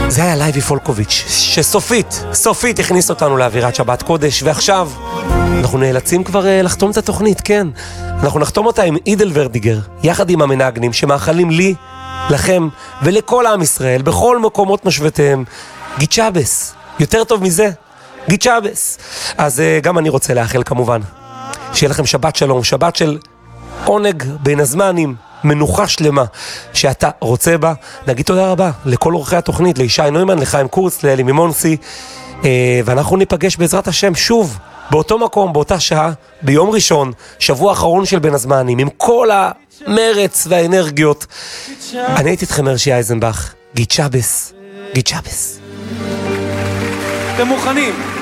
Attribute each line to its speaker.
Speaker 1: זה היה לייבי פולקוביץ', שסופית הכניס אותנו לאווירת שבת קודש, ועכשיו אנחנו נאלצים כבר לחתום את התוכנית, כן. אנחנו נחתום אותה עם אידל ורדיגר, יחד עם המנגנים שמאחלים לי, לכם ולכל עם ישראל, בכל מקומות משבטיהם, גיד שבס, יותר טוב מזה, גיד שבס. אז גם אני רוצה לאחל כמובן, שיהיה לכם שבת שלום, שבת של עונג בין הזמנים, מנוחה שלמה שאתה רוצה בה. נגיד תודה רבה לכל אורחי התוכנית, לישי נוימן, לחיים קורץ, לאלי מימונסי, ואנחנו ניפגש בעזרת השם שוב באותו מקום, באותה שעה, ביום ראשון, שבוע האחרון של בין הזמנים, עם כל המרץ והאנרגיות. אני הייתי איתכם הרשי אייזנבך, גיד שבס, גיד שבס.
Speaker 2: אתם מוכנים?